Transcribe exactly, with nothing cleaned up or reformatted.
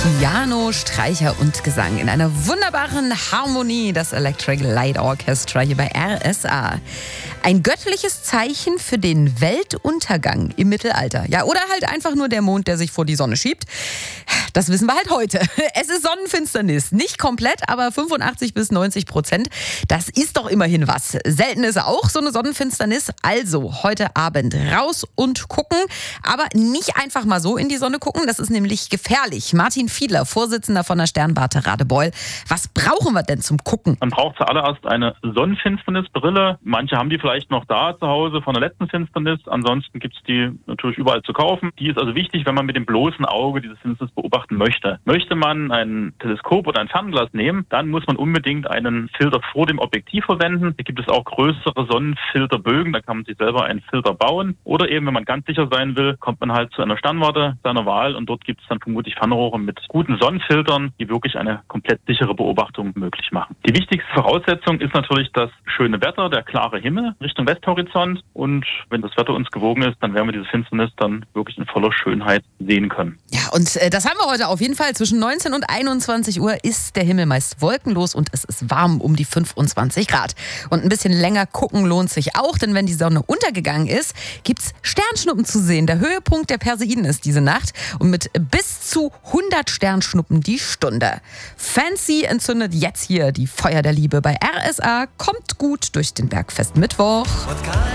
Piano, Streicher und Gesang in einer wunderbaren Harmonie. Das Electric Light Orchestra hier bei R S A. Ein göttliches Zeichen für den Weltuntergang im Mittelalter. Ja, oder halt einfach nur der Mond, der sich vor die Sonne schiebt. Das wissen wir halt heute. Es ist Sonnenfinsternis. Nicht komplett, aber fünfundachtzig bis neunzig Prozent. Das ist doch immerhin was. Selten ist auch so eine Sonnenfinsternis. Also heute Abend raus und gucken. Aber nicht einfach mal so in die Sonne gucken. Das ist nämlich gefährlich. Martin Fiedler, Vorsitzender von der Sternwarte Radebeul. Was brauchen wir denn zum Gucken? Man braucht zuallererst eine Sonnenfinsternisbrille. Manche haben die vielleicht noch da zu Hause von der letzten Finsternis. Ansonsten gibt es die natürlich überall zu kaufen. Die ist also wichtig, wenn man mit dem bloßen Auge diese Finsternis beobachten möchte. Möchte man ein Teleskop oder ein Fernglas nehmen, dann muss man unbedingt einen Filter vor dem Objektiv verwenden. Hier gibt es auch größere Sonnenfilterbögen, da kann man sich selber einen Filter bauen. Oder eben, wenn man ganz sicher sein will, kommt man halt zu einer Sternwarte seiner Wahl und dort gibt es dann vermutlich Fernrohre mit guten Sonnenfiltern, die wirklich eine komplett sichere Beobachtung möglich machen. Die wichtigste Voraussetzung ist natürlich das schöne Wetter, der klare Himmel Richtung Westhorizont, und wenn das Wetter uns gewogen ist, dann werden wir diese Finsternis dann wirklich in voller Schönheit sehen können. Ja, und äh, das haben wir heute auf jeden Fall. Zwischen neunzehn und einundzwanzig Uhr ist der Himmel meist wolkenlos und es ist warm, um die fünfundzwanzig Grad. Und ein bisschen länger gucken lohnt sich auch, denn wenn die Sonne untergegangen ist, gibt's Sternschnuppen zu sehen. Der Höhepunkt der Perseiden ist diese Nacht und mit bis zu hundert Sternschnuppen die Stunde. Fancy entzündet jetzt hier die Feuer der Liebe bei R S A. Kommt gut durch den Bergfest Mittwoch.